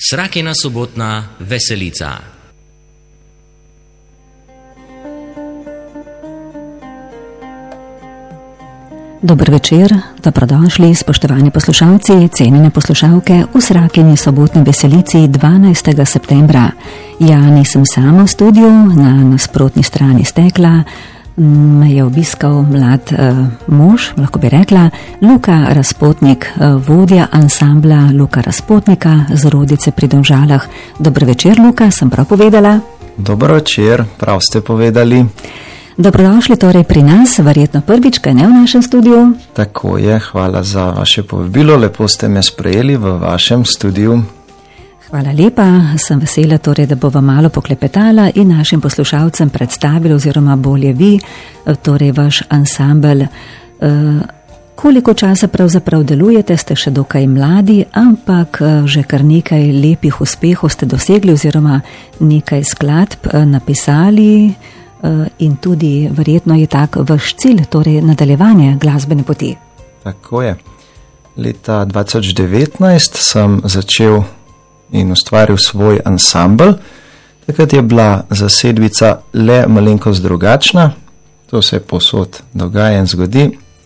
Srakina sobotna veselica. Dober večer, dobrodošli spoštovani poslušalci, cenjene poslušalke v Srakini sobotni veselici 12. septembra. Ja, nisem sama v studiu, na nasprotni strani stekla me je obiskal mlad mož, lahko bi rekla, Luka Razpotnik, vodja ansambla Luka Razpotnika z Rodice pri Domžalah. Dober večer, Luka, sem prav povedala? Dober večer, prav ste povedali. Dobrodošli torej pri nas, verjetno prvič, kaj ne v našem studiu? Tako je, hvala za vaše povabilo, lepo ste me sprejeli v vašem studiu. Hvala lepa, sem vesela torej, da bova malo poklepetala in našim poslušalcem predstavili, oziroma bolje vi, torej vaš ansambel. Koliko časa pravzaprav delujete, ste še dokaj mladi, ampak že kar nekaj lepih uspehov ste dosegli, oziroma nekaj skladb napisali in tudi verjetno je tak vaš cilj, torej nadaljevanje glasbene poti. Tako je. Leta 2019 sem začel in ustvaril svoj ansambel. Takrat je bila zasedbica le malenkost drugačna, to se posod dogaja in zgodi,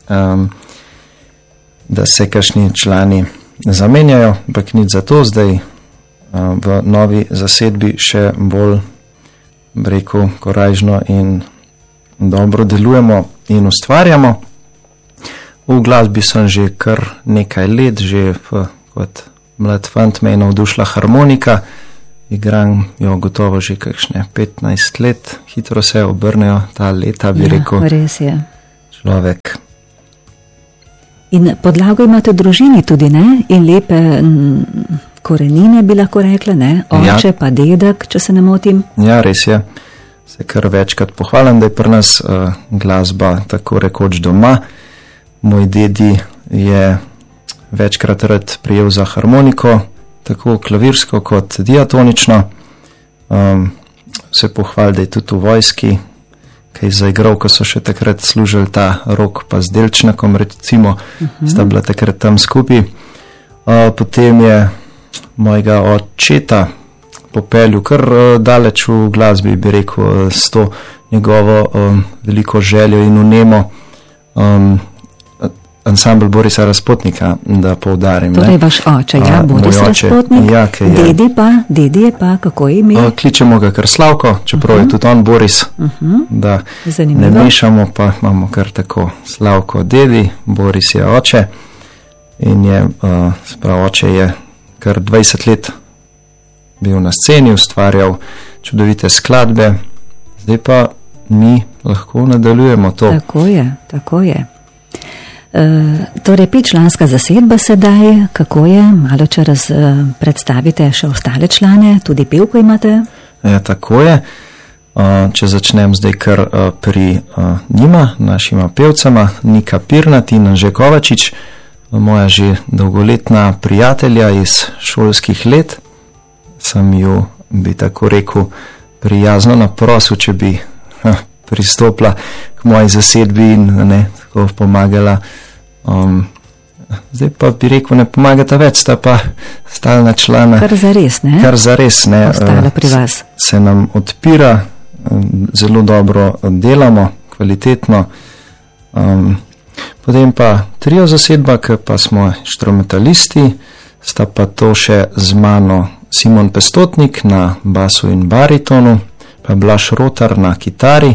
da se kakšni člani zamenjajo, ampak nič za to, zdaj v novi zasedbi še bolj, rekel, korajžno in dobro delujemo in ustvarjamo. V glasbi sem že kar nekaj let, že kot mlad fant me je navdušila harmonika, igram jo gotovo že kakšne 15 let, hitro se obrnejo ta leta, bi rekel. Res je. Človek. In podlago imate v družini tudi, ne? In lepe korenine, bi lahko rekla, ne? Oče pa dedek, če se ne motim. Ja, res je. Se kar večkrat pohvalim, da je pri nas glasba tako rekoč doma. Moj dedi je večkrat rad prijel za harmoniko, tako klavirsko kot diatonično. Se pohvali, da je tudi v vojski kaj zaigral, ko so še takrat služili ta rok pa z delčnakom, recimo, sta bila takrat tam skupaj. Potem je mojega očeta popeljal kar daleč v glasbi, bi rekel, s to njegovo veliko željo in vnemo ansambel Borisa Razpotnika, da poudarim. Torej vaš oče, ja, Boris Razpotnik, ja, dedi je pa, kako je ime? Kličemo ga kar Slavko, čeprav je tudi on Boris, da ne mešamo, pa imamo kar tako Slavko dedi, Boris je oče in je, sprav oče je kar 20 let bil na sceni, ustvarjal čudovite skladbe, zdaj pa mi lahko nadaljujemo to. Tako je. Torej, 5-članska zasedba sedaj, kako je, malo če predstavite še ostale člane, tudi pevko imate? Ja, tako je. Če začnem zdaj kar pri njima, našima pevcama, Nika Pirnat in Anže Kovačič, moja že dolgoletna prijatelja iz šolskih let, sem ju, bi tako rekel, prijazno naprosil, če bi pristopila k moji zasedbi in tako pomagala. Zdaj pa bi rekel, ne pomagata več, sta pa stalna člana. Kar zares, ne? Ostala pri vas. Se nam odpira, zelo dobro delamo, kvalitetno. Potem pa trio zasedba, ki pa smo inštrumentalisti, sta pa to še z mano Simon Pestotnik na basu in baritonu, pa Blaž Rotar na kitari,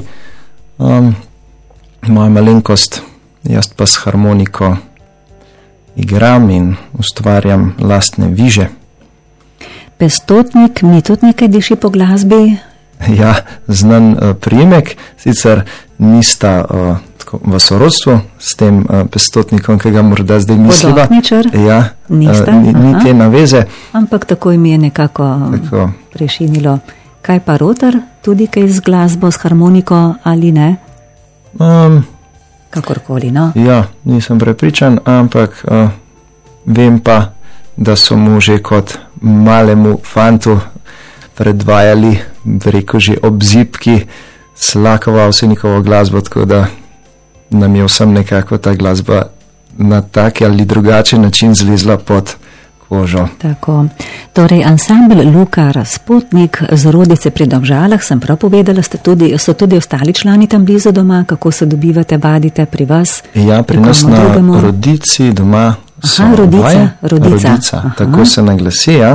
moja malenkost, jaz pa s harmoniko igram in ustvarjam lastne viže. Pestotnik mi tudi nekaj diši po glasbi? Ja, znan priimek, sicer nista v sorodstvu s tem Pestotnikom, ki ga morda zdaj misliva. Podokničar? Ja, ni te naveze. Ampak tako jim je nekako prešinilo. Kaj pa Rotar, tudi kaj z glasbo, s harmoniko ali ne? Kakorkoli, no? Ja, nisem prepričan, ampak vem pa, da so mu že kot malemu fantu predvajali, rekel že ob zipki, Slakova Avsenikovo glasbo, tako da nam je vsem nekako ta glasba na tak ali drugačen način zlezla pod kožo. Tako. Torej, ansambel Luka Razpotnik z Rodice pri Domžalah, sem prav povedala, so tudi ostali člani tam blizu doma, kako se dobivate, vadite pri vas? Ja, pri nas na Rodici doma so Rodica. Tako se naglasi, ja.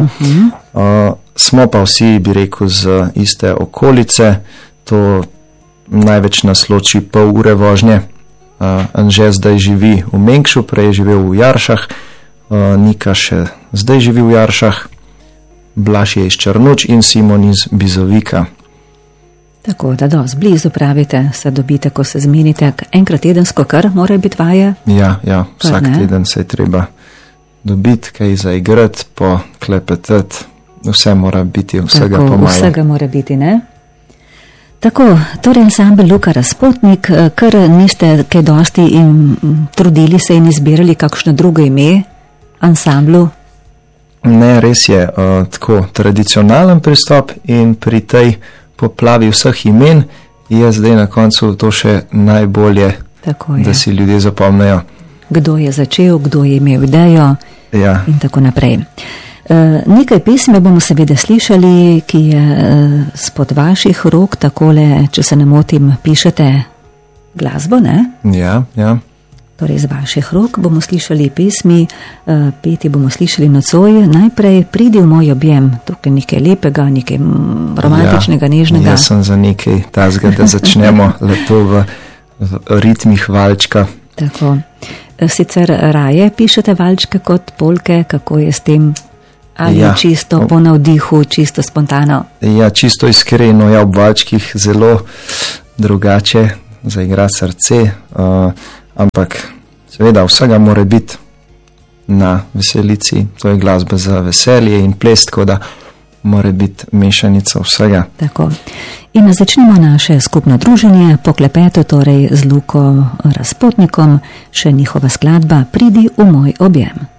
Smo pa vsi, bi rekel, z iste okolice, to največ nas loči pol ure vožnje. Anže zdaj živi v Mengšu, prej je živel v Jaršah, Nika še zdaj živi v Jaršah, Blaž je iz Črnuč in Simon iz Bizovika. Tako da dosti blizu pravite, se dobite, ko se zmenite, enkrat tedensko kar mora biti vaje? Ja, vsak teden se je treba dobiti, kaj zaigrati, poklepetati, vse mora biti, vsega pomalo. Vsega mora biti, ne? Tako, torej ansambel Luka Razpotnik, kar niste kaj dosti trudili se in izbirali kakšno drugo ime ansamblu? Ne, res je tako tradicionalen pristop in pri tej poplavi vseh imen je zdaj na koncu to še najbolje, da si ljudje zapomnejo. Kdo je začel, kdo je imel idejo in tako naprej. Nekaj pesme bomo seveda slišali, ki je spod vaših rok, takole, če se ne motim, pišete glasbo, ne? Ja. Torej, z vaših rok bomo slišali pesmi, peti bomo slišali nocoj, najprej Pridi v moj objem, tukaj nekaj lepega, nekaj romantičnega, nežnega. Jaz sem za nekaj tazga, da začnemo lepo v ritmih valčka. Tako, sicer raje pišete valčke kot polke, kako je s tem? Ali čisto po navdihu, čisto spontano? Ja, čisto iskreno, ob valčkih zelo drugače zaigra srce, ampak seveda vsega mora biti na veselici, to je glasba za veselje in ples, tako da mora biti mešanica vsega. Tako. In začnimo naše skupno druženje po klepetu, torej z Luko Razpotnikom, še njihova skladba Pridi v moj objem.